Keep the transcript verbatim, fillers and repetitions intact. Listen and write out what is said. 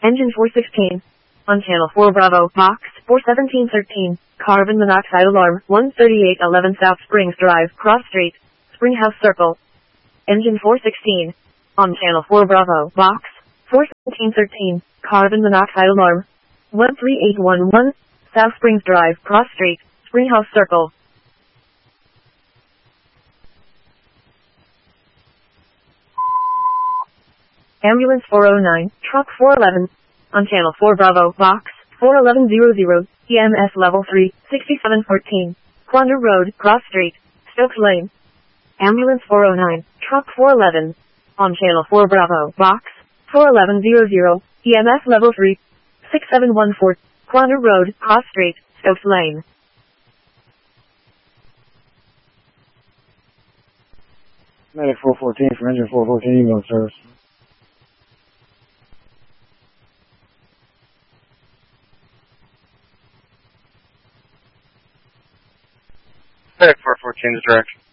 Engine four sixteen. On channel four Bravo, box four seventeen thirteen. Carbon monoxide alarm, one thirty-eight eleven South Springs Drive, Cross Street, Springhouse Circle. Engine four sixteen. On channel four Bravo, box four seventeen thirteen. Carbon monoxide alarm, one three eight one one, South Springs Drive, Cross Street, Springhouse Circle. Ambulance four oh nine, Truck four eleven. On channel four Bravo, box four eleven hundred, E M S level three, sixty-seven fourteen. Quander Road, Cross Street, Stokes Lane. Ambulance four oh nine, Truck four eleven. On channel four Bravo, box four eleven hundred, E M S level three, six seven one four. Quander Road, Cross Street, Stokes Lane. Medic four fourteen from engine four fourteen ambulance service. Medic four fourteen is direct.